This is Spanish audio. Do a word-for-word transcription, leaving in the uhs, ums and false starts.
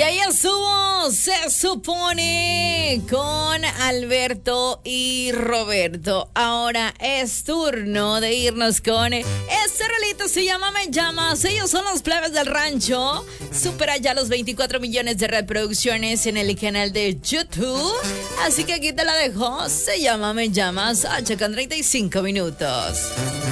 ahí estuvo, se supone, con Alberto y Roberto. Ahora es turno de irnos con este rolito, se llama Me Llamas. Ellos son los plebes del rancho. Supera ya los veinticuatro millones de reproducciones en el canal de YouTube. Así que aquí te la dejo. Se llama Me Llamas. H con treinta y cinco minutos.